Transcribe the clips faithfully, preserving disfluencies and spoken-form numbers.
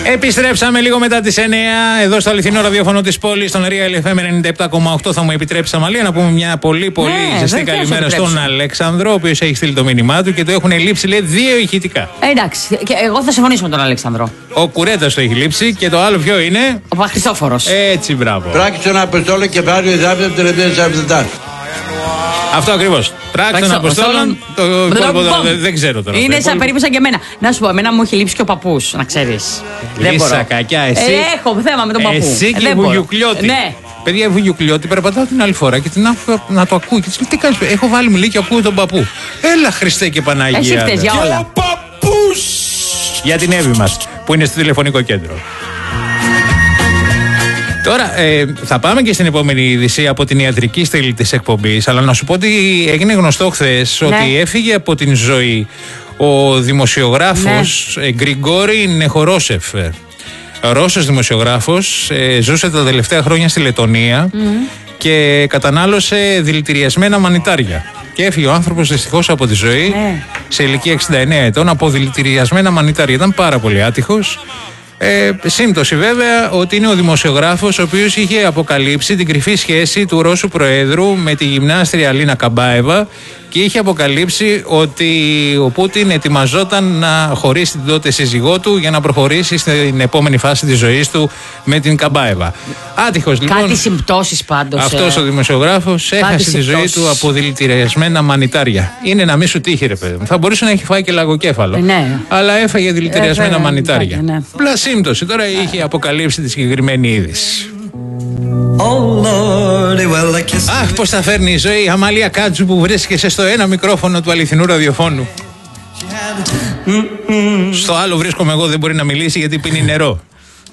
Επιστρέψαμε λίγο μετά τις εννιά εδώ στο αληθινό ραδιόφωνο της πόλης, στον Real εφ εμ ενενήντα επτά κόμμα οκτώ. Θα μου επιτρέψει, Αμαλία, να πούμε μια πολύ πολύ ναι, ζεστή καλημέρα στον Αλέξανδρο, ο οποίος έχει στείλει το μήνυμά του και το έχουν λείψει, λέει, δύο ηχητικά. Ε, εντάξει, και εγώ θα συμφωνήσω με τον Αλέξανδρο. Ο Κουρέτας το έχει λείψει και το άλλο ποιο είναι? Ο Παχριστόφορος. Έτσι, μπράβο. Πράξτε ένα αποστόλο και πάρει ο Ζάπτο Αυτό ακριβώς. Πράξεων Αποστόλων. Το υπόλοιπο δεν ξέρω τώρα. Είναι σαν περίπου σαν και εμένα. Να σου πω, εμένα μου έχει λείψει και ο παππούς, να ξέρεις. Λύσα κακιά, εσύ. Έχω θέμα με τον παππού. Εσύ και η Βουγιουκλιώτη. Ναι. Παιδιά, η Βουγιουκλιώτη περπατάω την άλλη φορά και την άκουγα να το ακούει. Και της λέω, τι κάνεις? Έχω βάλει μιλή και ακούω τον παππού. Έλα, Χριστέ και Παναγία. Εσύ φταίς για όλα. Ο παππούς! Για την Εύη μας που είναι στο τηλεφωνικό κέντρο. Τώρα ε, θα πάμε και στην επόμενη είδηση από την ιατρική στήλη της εκπομπής, αλλά να σου πω ότι έγινε γνωστό χθες, ναι, ότι έφυγε από την ζωή ο δημοσιογράφος ναι. ε, Γκριγκόρι Νεχορόσεφ. Ρώσος δημοσιογράφος, ε, ζούσε τα τελευταία χρόνια στη Λετονία mm. και κατανάλωσε δηλητηριασμένα μανιτάρια. Και έφυγε ο άνθρωπος δυστυχώς από τη ζωή ναι. σε ηλικία εξήντα εννέα ετών από δηλητηριασμένα μανιτάρια. Ήταν πάρα πολύ άτυχος. Ε, σύμπτωση βέβαια ότι είναι ο δημοσιογράφος ο οποίος είχε αποκαλύψει την κρυφή σχέση του Ρώσου Προέδρου με τη γυμνάστρια Αλίνα Καμπάεβα και είχε αποκαλύψει ότι ο Πούτιν ετοιμαζόταν να χωρίσει την τότε σύζυγό του για να προχωρήσει στην επόμενη φάση της ζωής του με την Καμπάεβα. Άτυχος λοιπόν. Κάτι συμπτώσεις πάντως. Αυτός ε... ο δημοσιογράφος έχασε τη ζωή του από δηλητηριασμένα μανιτάρια. Είναι να μην σου τύχει, ρε παιδί μου. Θα μπορούσε να έχει φάει και λαγοκέφαλο. Ε, ναι. Αλλά έφαγε δηλητηριασμένα ε, μανιτάρια. Ναι, ναι. Απλά σύμπτωση. Τώρα είχε αποκαλύψει τη συγκεκριμένη είδηση. Oh Lord, well, αχ, πως θα φέρνει η ζωή, Αμαλία Κάτζου, που βρίσκεσαι στο ένα μικρόφωνο του αληθινού ραδιοφώνου. Στο άλλο βρίσκομαι εγώ, δεν μπορεί να μιλήσει γιατί πίνει νερό.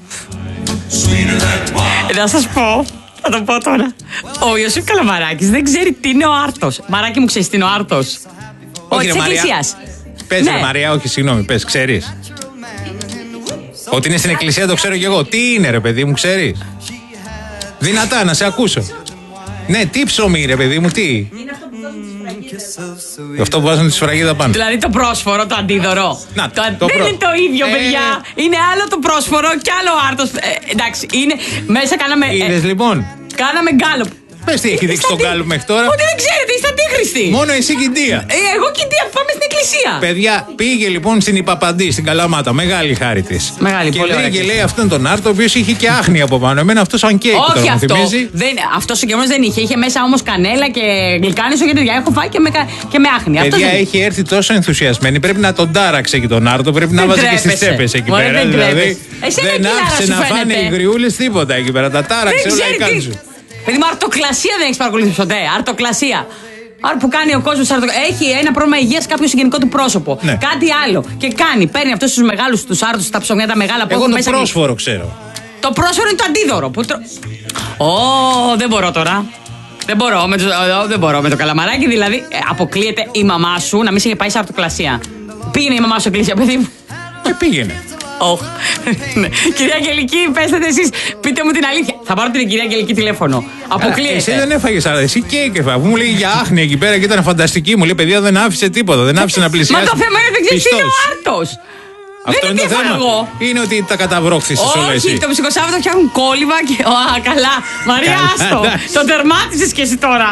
Να σας πω, θα το πω τώρα. Ο Ιωσήφ Καλαμαράκης δεν ξέρει τι είναι ο άρτος. Μαράκι μου, ξέρεις τι είναι ο άρτος? Ο της εκκλησίας. Πες ναι. ρε Μαρία, όχι συγγνώμη, πες, ξέρεις? Ότι είναι στην εκκλησία το ξέρω κι εγώ. Τι είναι ρε παιδί μου, ξέρεις? Δυνατά να σε ακούσω. Ναι, τι ψωμί ρε παιδί μου, τι? Είναι αυτό που βάζουν τη σφραγίδα. Αυτό που βάζουν τη σφραγίδα πάνω. Δηλαδή το πρόσφορο, το αντίδωρο. Να, το, το δεν πρό... είναι το ίδιο, ε... παιδιά. Είναι άλλο το πρόσφορο και άλλο ο άρτος. Ε, εντάξει, είναι. Μέσα κάναμε. Είδες ε, λοιπόν. Κάναμε γκάλωπ. Πες τι έχει δείξει τον γκάλωπ μέχρι τώρα? Ότι δεν ξέρετε, είστε αντίχρηστοι. Μόνο εσύ Κιντία. Ε, εγώ Κιντία, πάμε στην εκκλησία. Παιδιά, πήγε λοιπόν στην Ιπαπαντή, στην Καλαμάτα. Μεγάλη χάρη της. Μεγάλη, και πολύ ωραία. Και λέει αυτόν τον άρτο, ο οποίος είχε και άχνη από πάνω. Εμένα αυτό σαν κέικ. Όχι αυτό. Δεν, αυτό συγκεκριμένο δεν είχε. Είχε μέσα όμως κανέλα και γλυκάνισο και τέτοια. Έχω φάει και με, και με άχνη. Παιδιά, δεν... έχει έρθει τόσο ενθουσιασμένη. Πρέπει να τον τάραξε και τον άρτο. Πρέπει δεν να βάζει και στις τσέπες εκεί Μωρέ, πέρα. Δεν, δηλαδή, δεν άφησε να φάνε οι γριούλες τίποτα εκεί πέρα. Τα τάραξε όλα η Κάτζου. Παιδί μου, αρτοκλασία δεν έχει παρακολουθήσει ποτέ. Αρτοκλασία. Άρα που κάνει ο κόσμος, έχει ένα πρόβλημα υγείας κάποιο συγγενικό του πρόσωπο. Ναι. Κάτι άλλο. Και κάνει, παίρνει αυτούς τους μεγάλους τους άρτους, τα ψωμιά, τα μεγάλα που εγώ έχουν το μέσα. Το πρόσφορο και... ξέρω. Το πρόσφορο είναι το αντίδωρο. Που τρο... oh, δεν μπορώ τώρα. Δεν μπορώ, με το, δεν μπορώ με το καλαμαράκι. Δηλαδή, ε, αποκλείεται η μαμά σου να μην σε είχε πάει σε αρτοκλασία. Πήγαινε η μαμά σου εκκλησία, παιδί μου. Και πήγαινε. Oh. Κυρία Αγγελική, πέστε εσείς, πείτε μου την αλήθεια. Θα πάρω την κυρία Αγγελική τηλέφωνο. Αποκλείεται. Εσύ δεν έφαγες, αλλά εσύ κέικ έφαγε. Μου λέει για άχνη εκεί πέρα και ήταν φανταστική. Μου λέει παιδιά δεν άφησε τίποτα, δεν άφησε να πλησιάσει. Μα το θέμα είναι δεν ξέρεις τι είναι ο άρτος. Αυτό είναι το θέμα. Εγώ. Είναι ότι τα καταβρόχθησες όλα εσύ. Όχι, το ψυχοσάββατο φτιάχνουν κόλληβα και. Α, καλά. Μαρία, άστο. Το τερμάτισες και εσύ τώρα.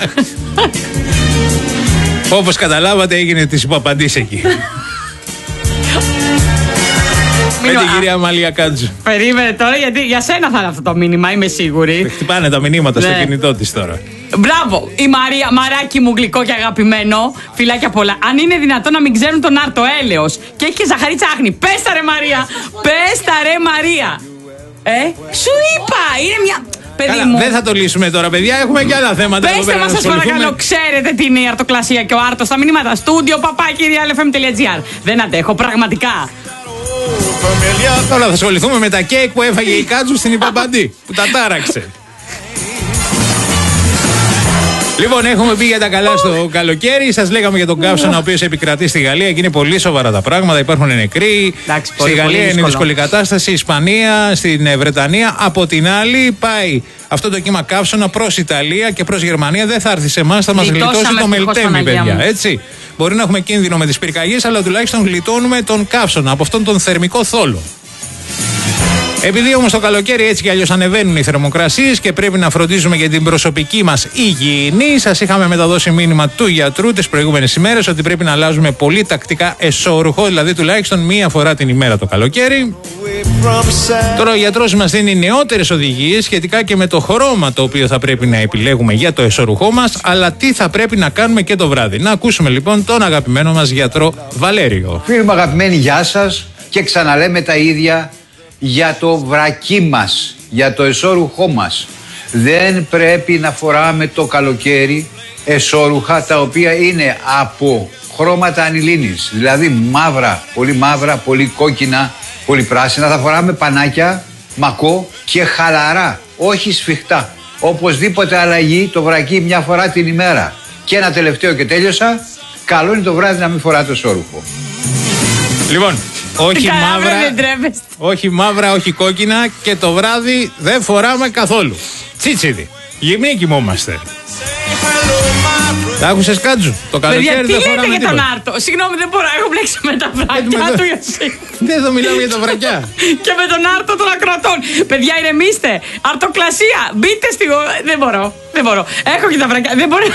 Όπως καταλάβατε, έγινε της Ιπαπαντής εκεί. Με την κυρία Αμαλία Κάτζου. Περίμενε τώρα, γιατί για σένα θα είναι αυτό το μήνυμα, είμαι σίγουρη. Χτυπάνε τα μηνύματα ναι. στο κινητό της τώρα. Μπράβο, η Μαρία, μαράκι μου γλυκό και αγαπημένο, φιλάκια πολλά. Αν είναι δυνατόν να μην ξέρουν τον άρτο έλεος και έχει και ζαχαρίτσα άχνη. Πες τα ρε Μαρία, πες τα ρε Μαρία. Ε, σου είπα, είναι μια. Καλά, δεν θα το λύσουμε τώρα, παιδιά. Έχουμε και άλλα θέματα. Πέστε μας, σας παρακαλώ, ξέρετε τι είναι η αρτοκλασία και ο άρτος. Στα μηνύματα στούντιο παπάκι real εφ εμ τελεία τζι άρ. Δεν αντέχω, πραγματικά. Τώρα θα ασχοληθούμε με τα κέικ που έφαγε η Κάτζου στην Ιπαπαντή, που τα τάραξε. Λοιπόν, έχουμε πει για τα καλά στο καλοκαίρι. Σας λέγαμε για τον καύσωνα ο οποίος επικρατεί στη Γαλλία και είναι πολύ σοβαρά τα πράγματα. Υπάρχουν νεκροί. Εντάξει, στη Γαλλία πολύ είναι δύσκολη κατάσταση. Ισπανία, στην Βρετανία. Από την άλλη, πάει αυτό το κύμα καύσωνα προς Ιταλία και προς Γερμανία. Δεν θα έρθει σε εμάς, θα μας γλιτώσει το Μελτέμι, παιδιά. Έτσι. Μπορεί να έχουμε κίνδυνο με τις πυρκαγιές, αλλά τουλάχιστον γλιτώνουμε τον καύσωνα από αυτόν τον θερμικό θόλο. Επειδή όμως το καλοκαίρι έτσι κι αλλιώς ανεβαίνουν οι θερμοκρασίες και πρέπει να φροντίζουμε για την προσωπική μας υγιεινή, σας είχαμε μεταδώσει μήνυμα του γιατρού τις προηγούμενες ημέρες ότι πρέπει να αλλάζουμε πολύ τακτικά εσώρουχο, δηλαδή τουλάχιστον μία φορά την ημέρα το καλοκαίρι. Τώρα ο γιατρός μας δίνει νεότερες οδηγίες σχετικά και με το χρώμα το οποίο θα πρέπει να επιλέγουμε για το εσώρουχό μας, αλλά τι θα πρέπει να κάνουμε και το βράδυ. Να ακούσουμε λοιπόν τον αγαπημένο μας γιατρό Βαλέριο. Φίλοι μου αγαπημένοι, γεια σας, και ξαναλέμε τα ίδια για το βρακί μας, για το εσώρουχό μας. Δεν πρέπει να φοράμε το καλοκαίρι εσώρουχα τα οποία είναι από χρώματα ανηλίνης, δηλαδή μαύρα, πολύ μαύρα, πολύ κόκκινα, πολύ πράσινα. Θα φοράμε πανάκια, μακό και χαλαρά, όχι σφιχτά. Οπωσδήποτε αλλαγή το βρακί μια φορά την ημέρα. Και ένα τελευταίο και τέλειωσα, καλό είναι το βράδυ να μην φοράτε εσώρουχο. Λοιπόν, όχι Καλά, μαύρα, δεν όχι μαύρα, όχι κόκκινα και το βράδυ δεν φοράμε καθόλου. Τσίτσιδι, γυμνοί κοιμόμαστε. Τα άκουσες, Κάτζου? Το καλοκαίρι Παιδιά, δεν τι φοράμε λέτε για τον τίποτα. Άρτο? Συγγνώμη, δεν μπορώ, έχω μπλέξει με τα βρακιά του Ιωσήφ. Δεν εδώ μιλάμε για τα βρακιά. Και με τον Άρτο των ακροατών. Παιδιά, ηρεμήστε. Αρτοκλασία. Μπείτε στη. Δεν μπορώ. Δεν μπορώ. Έχω και τα βρακιά. Δεν μπορώ.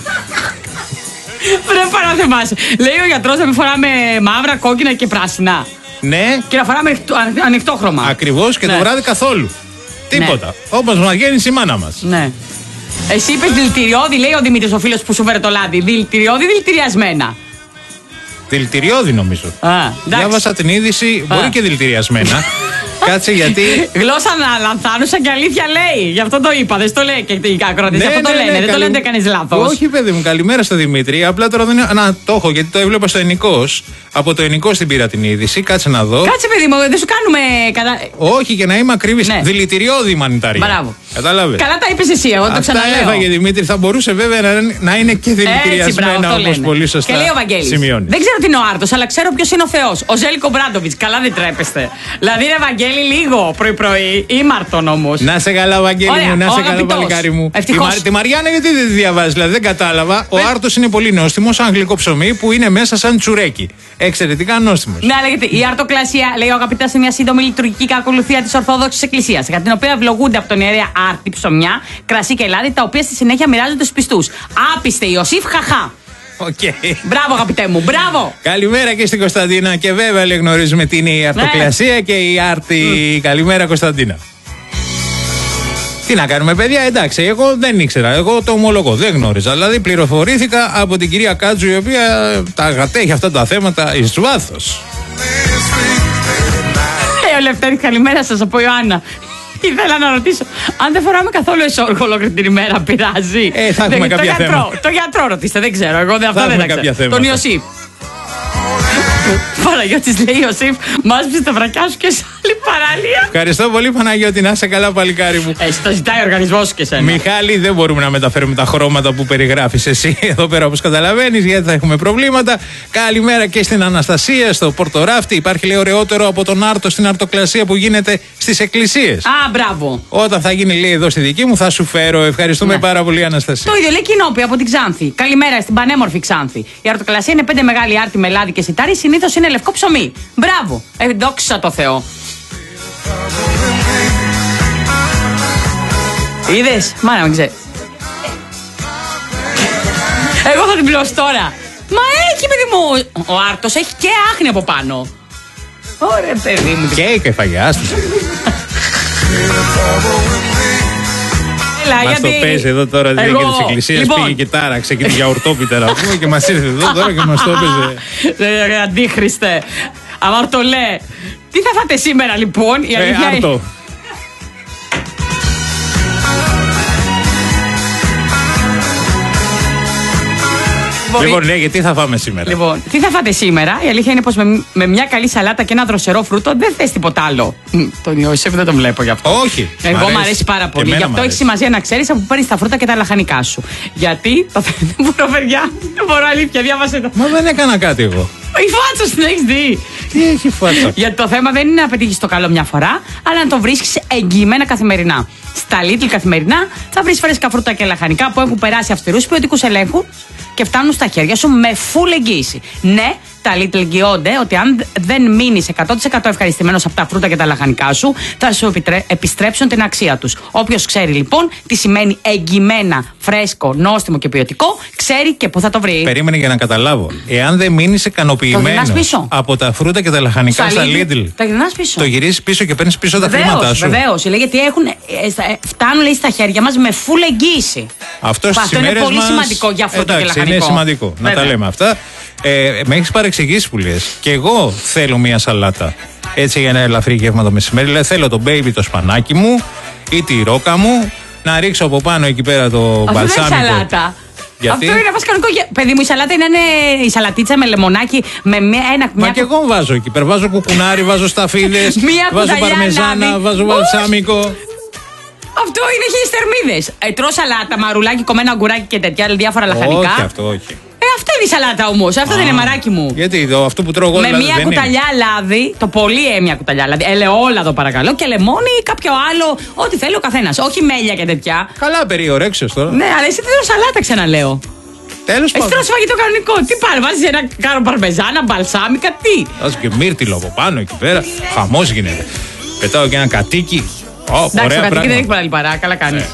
Δεν παρά θεμάσαι. Λέει ο γιατρός να μην φοράμε μαύρα, κόκκινα και πράσινα. Ναι, Και να φοράμε ανοιχτό χρώμα. ακριβώς, και το Ναι. βράδυ καθόλου. Τίποτα. Όπως μας γέννησε η μάνα μας. Ναι. Εσύ είπες δηλητηριώδη, λέει ο Δημήτρης ο φίλος που σου φέρε το λάδι. Δηλητηριώδη, δηλητηριασμένα. Δηλητηριώδη νομίζω. Α, εντάξει. Διάβασα την είδηση, μπορεί Α. και δηλητηριασμένα. Κάτσε γιατί. Γλώσσα να λανθάνουσα και αλήθεια λέει. Γι' αυτό το είπα. Δεν στο λέει και οι ακροατές. Ναι, αυτό το ναι, λένε. ναι, δεν το καλή- λένε ότι έκανε λάθος. Όχι, παιδί μου, καλημέρα στο Δημήτρη. Απλά τώρα δεν είναι. Να, το έχω γιατί το έβλεπα στο Ενικός. Από το Ενικός την πήρα την είδηση. Κάτσε να δω. Κάτσε, παιδί μου, δεν σου κάνουμε. Κατα... Όχι, για να είμαι ακριβής. Ναι. Δηλητηριώδη μανιτάρια. Μπράβο. Κατάλαβε. Καλά τα είπες εσύ, εγώ το Αυτά ξαναλέω. έφαγε Δημήτρη. Θα μπορούσε βέβαια να, να είναι και Έτσι, μπράβο, δηλητηριασμένα αυτό όπως λένε. πολύ σωστά Και λέει ο Βαγγέλης. σημειώνει. Δεν ξέρω τι είναι ο Άρτος, αλλά ξέρω ποιος είναι ο Θεός. Ο Ζέλικο Μπράντοβιτς. Καλά δεν τρέπεστε. Δηλαδή, ρε Βαγγέλη, λίγο πρωί-πρωί. Ήμαρτον όμως. Να σε καλά, Βαγγέλη Ωραία, μου, να ο σε καλά, αγαπητός. παλικάρι μου. Τη, Ευτυχώς. Μα- τη Μαριάννα, γιατί δεν τη διαβάζει, δηλαδή δεν κατάλαβα. Ο Άρτος είναι πολύ νόστιμο, σαν γλυκό ψωμί που είναι μέσα σαν τσουρέκι. Εξαιρετικά νόστιμο. Ναι, αλλά γιατί η αρτοκλασία, λέει ο αγαπητά, είναι μια σύντομη λειτουργική ακολουθία τη Ορθόδοξη Εκκλησία, για την οποία ευλογούνται από τον ιερέα άρτη ψωμιά, κρασί και λάδι, τα οποία στη συνέχεια μοιράζονται στου πιστούς. Άπιστε, Ιωσήφ, χαχά. Okay. Μπράβο, αγαπητέ μου, μπράβο. Καλημέρα και στην Κωνσταντίνα. Και βέβαια λέει, γνωρίζουμε τι είναι η αρτοκλασία και η άρτη. Καλημέρα, Κωνσταντίνα. Τι να κάνουμε, παιδιά, εντάξει, εγώ δεν ήξερα. Εγώ το ομολογώ, δεν γνώριζα. Δηλαδή, πληροφορήθηκα από την κυρία Κάτζου, η οποία τα κατέχει αυτά τα θέματα εις βάθος. Ε, ο Λευτέρη, καλημέρα σας από Ιωάννα. Ήθελα να ρωτήσω, αν δεν φοράμε καθόλου εσόρουχο ολόκληρη την ημέρα, πειράζει? Ε, θα έχουμε Δεν- κάποια το γιατρό, θέματα. το γιατρό ρωτήστε, δεν ξέρω. Εγώ δεν, αυτά δεν έχουμε τα ξέρω. κάποια θέματα. Τον Ιωσήφ. Παναγιώτης λέει, Ιωσήφ, μάσπισε τα βρακιά σου και σε άλλη παραλία. Ευχαριστώ πολύ, Παναγιώτη, να είσαι καλά, παλικάρι μου. Έτσι το ζητάει ο οργανισμός σου και σένα. Μιχάλη, δεν μπορούμε να μεταφέρουμε τα χρώματα που περιγράφεις εσύ εδώ πέρα, όπως καταλαβαίνεις, γιατί θα έχουμε προβλήματα. Καλημέρα και στην Αναστασία, στο Πορτοράφτη. Υπάρχει, λέει, ωραιότερο από τον Άρτο στην αρτοκλασία που γίνεται στις εκκλησίες. Α, μπράβο. Όταν θα γίνει, λέει, εδώ στη δική μου, θα σου φέρω. Ευχαριστούμε Ναι. πάρα πολύ, Αναστασία. Το ίδιο λέει Κοινόπη από την Ξάνθη. Καλημέρα στην πανέμορφη Ξάνθη. Η αρτοκλασία είναι πέντε μεγάλη άρτη με λάδι και σιτάρι. Συνήθως είναι λευκό ψωμί. Μπράβο. Ε, δόξα τω Θεώ. Είδες, μάνα μην ξέρει. Εγώ θα την πληρώσω τώρα. Μα έχει, παιδί μου. Ο Άρτος έχει και άχνη από πάνω. Ωραία, παιδί μου. Κέικ έφαγε, άστο. Έλα, Μας το γιατί... παίζει εδώ τώρα, Εγώ- δίκαιο της εκκλησίας, λοιπόν, πήγε και τάραξε και τη γιαουρτόπιτα να πούμε και μας ήρθε εδώ τώρα και μας το έπαιζε. Ε, Αντίχριστε. Αμαρτωλέ. Τι θα φάτε σήμερα λοιπόν, η Ε, αλήθεια είναι- Άρτο. Μπορεί- Λοιπόν, ναι, γιατί θα φάμε σήμερα. Λοιπόν, τι θα φάτε σήμερα, η αλήθεια είναι πως με, με μια καλή σαλάτα και ένα δροσερό φρούτο δεν θες τίποτα άλλο. Μ, Τον Ιωσήφ δεν τον βλέπω γι' αυτό. Όχι. Εγώ Μ' μου αρέσει. αρέσει πάρα Και πολύ. εμένα Γι' μ' αυτό έχει αρέσει. σημασία να ξέρεις από πού παίρνεις τα φρούτα και τα λαχανικά σου. Γιατί. Το... δεν μπορώ, παιδιά. Δεν μπορώ, αλήθεια, διάβασε το. Μα δεν έκανα κάτι εγώ. Η φάτσα σου την έχεις δει. Τι έχει φάτσα. Γιατί το θέμα δεν είναι να πετύχει το καλό μια φορά, αλλά να το βρίσκει εγγυημένα καθημερινά. Στα Lidl καθημερινά θα βρει φρέσκα φρούτα και λαχανικά που έχουν περάσει αυστηρούς ποιοτικούς ελέγχους και φτάνουν στα χέρια σου με full εγγύηση. Ναι, τα Little εγγυώνται ότι αν δεν μείνεις εκατό τοις εκατό ευχαριστημένος από τα φρούτα και τα λαχανικά σου, θα σου επιστρέψουν την αξία τους. Όποιος ξέρει λοιπόν τι σημαίνει εγγυημένα, φρέσκο, νόστιμο και ποιοτικό, ξέρει και πού θα το βρει. Περίμενε για να καταλάβω. Εάν δεν μείνεις ικανοποιημένος από τα φρούτα και τα λαχανικά στα Lidl, τα γυρνάς πίσω. Το γυρίζεις πίσω και παίρνεις πίσω βεβαίως, τα χρήματά σου. Βεβαίως, λέει, γιατί έχουν, φτάνουν λέει, στα χέρια μας με full εγγύηση. Αυτό, αυτό είναι πολύ μας... σημαντικό για φρούτα και λαχανικό. Είναι σημαντικό. Βέβαια. Να τα λέμε αυτά. Ε, με έχεις παρεξηγήσει που λες. Και εγώ θέλω μια σαλάτα. Έτσι για ένα ελαφρύ γεύμα το μεσημέρι. Λέει, θέλω το baby το σπανάκι μου ή τη ρόκα μου. Να ρίξω από πάνω εκεί πέρα το μπαλσάμικο. Αυτό είναι σαλάτα. Γιατί? Αυτό είναι βασικό. Παιδί μου, η σαλάτα είναι η σαλατίτσα με λεμονάκι. Με μια, ένα, Μα μια... και εγώ βάζω εκεί πέρα. Βάζω κουκουνάρι, βάζω σταφίδες, βάζω παρμεζάνα, ανάβει. Βάζω βαλσάμικο. Αυτό είναι χίλιες θερμίδες. Ε, τρώ σαλάτα, μαρουλάκι, κομμένο αγκουράκι και τέτοια, διάφορα λαχανικά. Όχι, αυτό όχι. Ε, αυτό είναι η σαλάτα όμως. Αυτό Α, δεν είναι μαράκι μου. Γιατί το, αυτό που τρώω εγώ με δηλαδή, μια κουταλιά είναι. λάδι, το πολύ έμια κουταλιά λάδι, ελαιόλαδο παρακαλώ, και λεμόνι ή κάποιο άλλο, ό,τι θέλει ο καθένας. Όχι μέλια και τέτοια. Καλά, περιορέξιος τώρα. Ναι, αλλά εσύ δεν τρώω σαλάτα, ξαναλέω. Τέλος πάντων. Εσύ τρώω φαγητό κανονικό. Τι πάλι, βάζεις ένα κάρο παρμεζάνα, μπαλσάμικα, τι. Βάζω και μύρτιλο από πάνω εκεί πέρα. Χαμός γίνεται. Πετάω και ένα κατίκι. Oh, εντάξει, το κατοίκι δεν έχει πολλά λιπαρά, καλά κάνεις.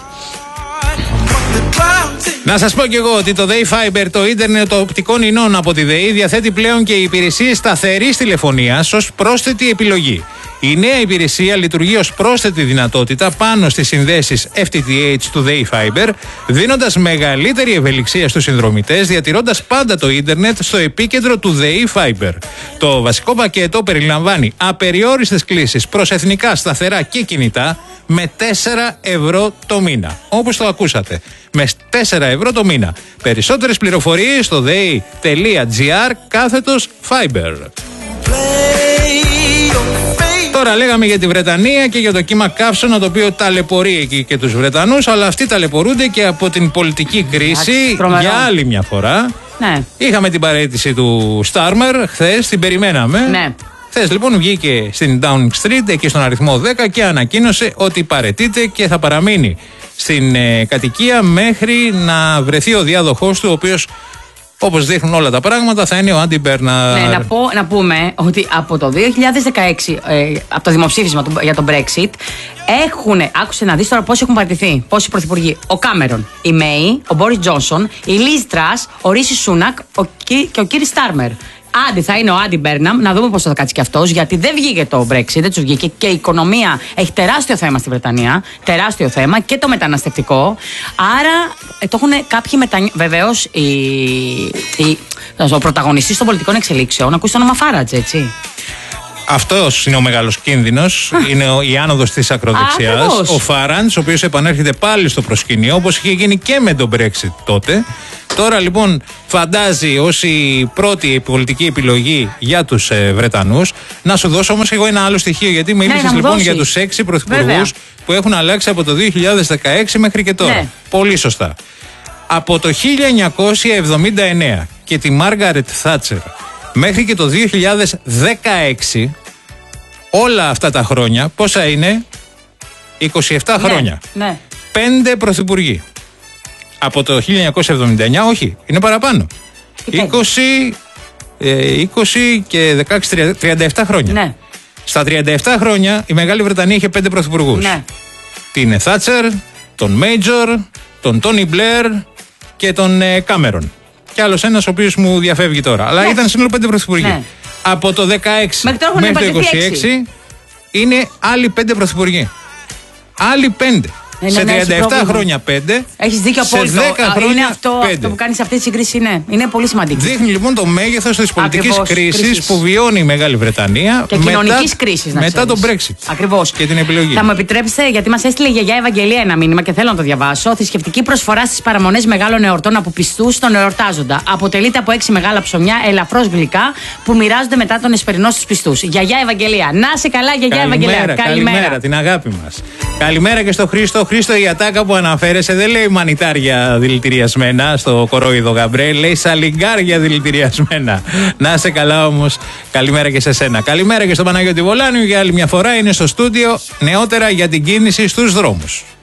Να σας πω κι εγώ ότι το Day Fiber, το ίντερνετ των οπτικών ινών από τη ΔΕΗ, διαθέτει πλέον και υπηρεσίες σταθερής τηλεφωνίας ως πρόσθετη επιλογή. Η νέα υπηρεσία λειτουργεί ως πρόσθετη δυνατότητα πάνω στις συνδέσεις εφ τι τι έιτς του Day Fiber, δίνοντας μεγαλύτερη ευελιξία στους συνδρομητές, διατηρώντας πάντα το ίντερνετ στο επίκεντρο του Day Fiber. Το βασικό πακέτο περιλαμβάνει απεριόριστες κλήσεις προς εθνικά, σταθερά και κινητά με τέσσερα ευρώ το μήνα. Όπως το ακούσατε, με τέσσερα ευρώ το μήνα. Περισσότερες πληροφορίες στο dei.gr κάθετος Fiber. Τώρα λέγαμε για τη Βρετανία και για το κύμα καύσωνα, το οποίο ταλαιπωρεί εκεί και τους Βρετανούς, αλλά αυτοί ταλαιπωρούνται και από την πολιτική κρίση. Άξι, για άλλη μια φορά. Ναι. Είχαμε την παραίτηση του Στάρμερ χθες, την περιμέναμε. Ναι. Χθες λοιπόν βγήκε στην Downing Street, εκεί στον αριθμό δέκα, και ανακοίνωσε ότι παραιτείται και θα παραμείνει στην ε, κατοικία μέχρι να βρεθεί ο διάδοχός του, ο οποίος, όπως δείχνουν όλα τα πράγματα, θα είναι ο Άντι Μπέρναρ. Ναι, να, πω, να πούμε ότι από το δύο χιλιάδες δεκαέξι, ε, από το δημοψήφισμα του, για τον Brexit, έχουν, άκουσε να δεις τώρα πόσοι έχουν παραιτηθεί, πόσοι πρωθυπουργοί. Ο Κάμερον, η Μέη, ο Μπόρις Τζόνσον, η Λίζ Τρας, ο Ρίση Σούνακ ο, και ο κύριος Στάρμερ. Άντι θα είναι ο Άντι Μπέρναμ, να δούμε πώς θα κάτσει και αυτός, γιατί δεν βγήκε το Brexit, δεν τους βγήκε, και η οικονομία έχει τεράστιο θέμα στη Βρετανία, τεράστιο θέμα, και το μεταναστευτικό. Άρα ε, το έχουν κάποιοι μετανιώσει. Βεβαίως, η, η, ο πρωταγωνιστής των πολιτικών εξελίξεων, ακούσει το όνομα Φάρατζ, έτσι. Αυτός είναι ο μεγάλος κίνδυνος. Είναι ο, η άνοδος της ακροδεξιάς. Ο Φάραντς, ο οποίος επανέρχεται πάλι στο προσκήνιο, όπως είχε γίνει και με τον Brexit τότε. Τώρα λοιπόν φαντάζει ως η πρώτη πολιτική επιλογή για τους ε, Βρετανούς. Να σου δώσω όμως εγώ ένα άλλο στοιχείο, γιατί με μίλησες ναι, λοιπόν δώσει. για τους έξι πρωθυπουργούς που έχουν αλλάξει από το δύο χιλιάδες δεκαέξι μέχρι και τώρα. Ναι. Πολύ σωστά. Από το χίλια εννιακόσια εβδομήντα εννέα και τη Μάργαρετ Θάτσερ μέχρι και το δύο χιλιάδες δεκαέξι, όλα αυτά τα χρόνια, πόσα είναι? είκοσι επτά ναι, χρόνια. Ναι. Πέντε πρωθυπουργοί. Από το χίλια εννιακόσια εβδομήντα εννέα, όχι, είναι παραπάνω. είκοσι, ε, είκοσι και δεκαέξι, τριάντα επτά χρόνια. Ναι. Στα τριάντα επτά χρόνια η Μεγάλη Βρετανία είχε πέντε πρωθυπουργούς. Ναι. Την Θάτσερ, τον Μέιτζορ, τον Τόνι Μπλερ και τον ε, Κάμερον. Και άλλος ένας ο οποίος μου διαφεύγει τώρα. Αλλά ναι. ήταν σύνολο πέντε πρωθυπουργοί. Ναι. Από το δεκαέξι μέχρι το είκοσι έξι είναι άλλοι πέντε πρωθυπουργοί. Άλλοι πέντε. Ναι, σε τριάντα επτά χρόνια πέντε. Έχεις δίκιο απόλυτο. Σε δέκα χρόνια είναι αυτό, αυτό που κάνεις αυτή τη σύγκριση, είναι, είναι πολύ σημαντικό. Δείχνει λοιπόν το μέγεθος της πολιτικής κρίσης που βιώνει η Μεγάλη Βρετανία. Και κοινωνικής κρίσης, να μετά τον Brexit. Ακριβώς. Και την επιλογή. Θα μου επιτρέψετε, γιατί μας έστειλε η γιαγιά Ευαγγελία ένα μήνυμα και θέλω να το διαβάσω. Θρησκευτική προσφορά στις παραμονές μεγάλων εορτών από πιστούς στον εορτάζοντα. Αποτελείται από έξι μεγάλα ψωμιά, ελαφρώς γλυκά, που μοιράζονται μετά τον εσπερινό στους πιστούς. Γιαγιά Ευαγγελία. Να σε καλά, γιαγιά Ευαγγελία. Καλημέρα, την αγάπη μας. Καλημέρα και στο Χρήστο. Χρήστο, η ατάκα που αναφέρεσαι δεν λέει μανιτάρια δηλητηριασμένα στο κορόιδο Γαμπρέ, λέει σαλιγκάρια δηλητηριασμένα. Να είσαι καλά όμως. Καλημέρα και σε σένα. Καλημέρα και στον Παναγιώτη Βολάνιο για άλλη μια φορά. Είναι στο στούντιο νεότερα για την κίνηση στους δρόμους.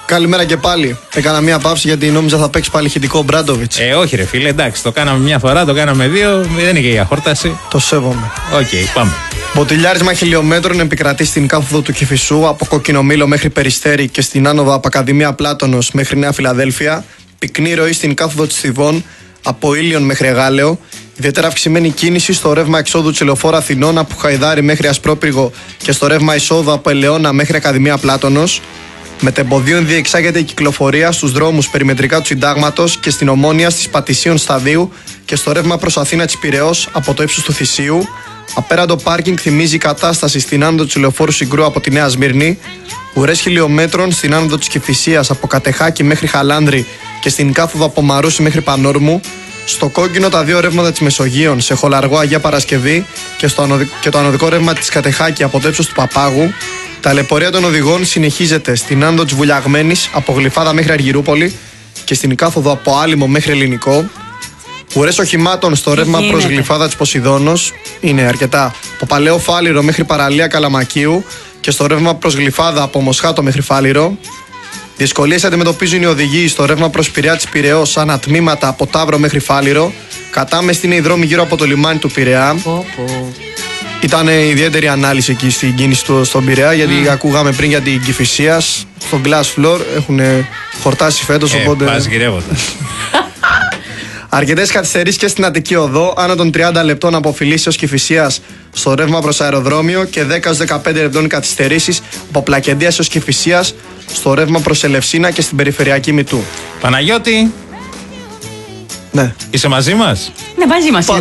Καλημέρα και πάλι. Έκανα μία παύση γιατί νόμιζα θα παίξει πάλι ηχητικό Μπράντοβιτς. Ε, όχι ρε φίλε, εντάξει, το κάναμε μια φορά, το κάναμε δύο, δεν είναι και για χόρταση. Το σέβομαι. Οκ, okay, πάμε. Μποτιλιάρισμα χιλιόμετρων επικρατεί στην κάθοδο του Κηφισού από Κοκκινομήλο μέχρι Περιστέρι και στην άνοδο από Ακαδημία Πλάτωνος μέχρι Νέα Φιλαδέλφια. Πυκνή ροή στην κάθοδο της Θηβών από Ήλιον μέχρι Εγάλεο. Ιδιαίτερα αυξημένη κίνηση στο ρεύμα εξόδου της Λεωφόρου Αθηνών από Χαϊδάρι μέχρι Ασπρόπυργο και στο ρεύμα εισόδου από Ελαιώνα μέχρι Ακαδημία Πλάτωνος. Μετεμποδίων διεξάγεται η κυκλοφορία στους δρόμους περιμετρικά του Συντάγματος και στην Ομόνια στις Πατησίων Σταδίου και στο ρεύμα προς Αθήνα της Πειραιώς από το ύψος του Θησίου. Απέραντο πάρκινγκ θυμίζει η κατάσταση στην άνοδο της Λεωφόρου Συγκρού από τη Νέα Σμύρνη. Ουρές χιλιόμετρων στην άνοδο της Κηφισίας από Κατεχάκη μέχρι Χαλάνδρη και στην κάθοδο από Μαρούσι μέχρι Πανόρμου. Στο κόκκινο τα δύο ρεύματα της Μεσογείων σε Χολαργό Αγία Παρασκευή και, στο ανωδι... και το ανωδικό ρεύμα της Κατεχάκη από το ύψος του Παπάγου. Ταλαιπωρία των οδηγών συνεχίζεται στην άνοδο της Βουλιαγμένης από Γλυφάδα μέχρι Αργυρούπολη και στην κάθοδο από Άλυμο μέχρι Ελληνικό. Ουρές οχημάτων στο ρεύμα προς Γλυφάδα της Ποσειδώνος είναι αρκετά από Παλαιό Φάληρο μέχρι Παραλία Καλαμακίου και στο ρεύμα προς Γλυφάδα από Μοσχάτο μέχρι Φάληρο. Δυσκολίες αντιμετωπίζουν οι οδηγοί στο ρεύμα προς Πειραιά της Πειραιώς σαν τμήματα από Ταύρο μέχρι Φάληρο. Κατάμεστη είναι οι δρόμοι γύρω από το λιμάνι του Πειραιά. Πω, πω. Ήταν ιδιαίτερη ανάλυση εκεί στην κίνηση του στον Πειραιά γιατί mm. ακούγαμε πριν για την Κηφισίας. Στο Glass Floor έχουν χορτάσει φέτος. Ε, οπότε... πας γυρεύοντας. Αρκετές καθυστερήσεις και στην Αττική Οδό, άνω των τριάντα λεπτών από Φιλίσσεως Κηφισίας στο ρεύμα προς αεροδρόμιο και δέκα έως δεκαπέντε λεπτών καθυστερήσεις από Πλακεντίας έως Κηφισίας στο ρεύμα προς Ελευσίνα και στην περιφερειακή Μητού. Παναγιώτη, ναι. Είσαι μαζί μας? Ναι, μαζί μας.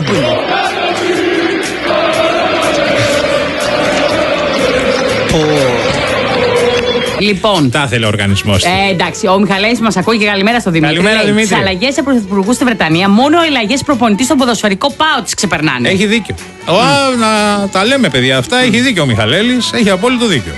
Λοιπόν. Τα ήθελε ο οργανισμός. Ε, εντάξει, ο Μιχαλέης μας ακούει και καλημέρα στο Δημήτρη. Καλημέρα, Δημήτρη. Τις αλλαγές σε πρωθυπουργούς στη Βρετανία, μόνο οι αλλαγές προπονητή στον ποδοσφαιρικό ΠΑΟ τις ξεπερνάνε. Έχει δίκιο. Mm. Ο, να τα λέμε, παιδιά, αυτά. Mm. Έχει δίκιο ο Μιχαλέλης. Έχει απόλυτο δίκιο.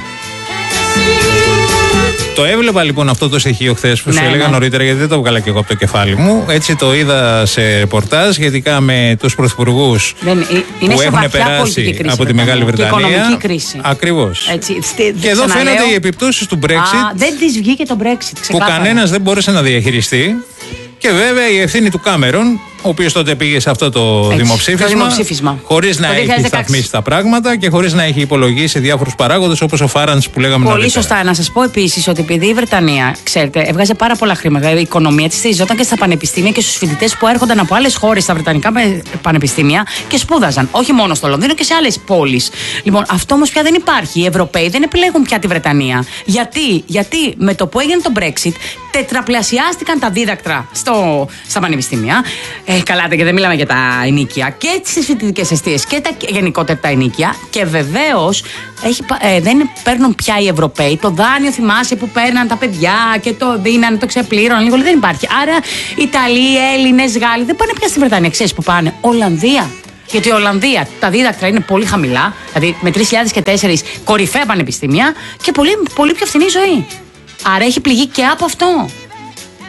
Το έβλεπα λοιπόν αυτό το στοιχείο χθες που ναι, σου έλεγα ναι. νωρίτερα, γιατί δεν το βγάλα και εγώ από το κεφάλι μου. Έτσι το είδα σε ρεπορτάζ σχετικά με τους πρωθυπουργούς που έχουν περάσει κρίση, από τη Μεγάλη Βρετανία. Και οικονομική κρίση. Ακριβώς. Έτσι, και εδώ φαίνονται οι επιπτώσεις του Brexit. Α, δεν της βγήκε το Brexit. Ξεκάθαρα. Που κανένας δεν μπόρεσε να διαχειριστεί. Και βέβαια η ευθύνη του Κάμερον, ο οποίος τότε πήγε σε αυτό το Έτσι, δημοψήφισμα, το δημοψήφισμα. χωρίς να έχει σταθμίσει τα πράγματα και χωρίς να έχει υπολογίσει διάφορους παράγοντες όπως ο Φάραντς που λέγαμε Πολύ νωρίτερα. σωστά. Να σας πω επίσης ότι επειδή η Βρετανία, ξέρετε, έβγαζε πάρα πολλά χρήματα, δηλαδή η οικονομία της στηριζόταν και στα πανεπιστήμια και στους φοιτητές που έρχονταν από άλλες χώρες στα βρετανικά πανεπιστήμια και σπούδαζαν. Όχι μόνο στο Λονδίνο και σε άλλες πόλεις. Λοιπόν, αυτό όμως πια δεν υπάρχει. Οι Ευρωπαίοι δεν επιλέγουν πια τη Βρετανία. Γιατί, Γιατί με το που έγινε το Brexit τετραπλασιάστηκαν τα δίδακτρα στο, στα πανεπιστήμια. Ε, καλά, και δεν μιλάμε για τα ενίκια και τις φοιτητικές εστίες και τα, γενικότερα τα ενίκια. Και βεβαίως ε, δεν παίρνουν πια οι Ευρωπαίοι το δάνειο, θυμάσαι, που παίρναν τα παιδιά και το δίνανε, το ξεπλήρωναν λίγο. Δεν υπάρχει. Άρα Ιταλοί, Έλληνες, Γάλλοι δεν πάνε πια στη Βρετανία. Ξέρεις που πάνε? Ολλανδία. Γιατί η Ολλανδία τα δίδακτρα είναι πολύ χαμηλά, δηλαδή με τρεις χιλιάδες τέσσερα κορυφαία πανεπιστήμια και πολύ, πολύ πιο φθηνή ζωή. Άρα έχει πληγεί και από αυτό.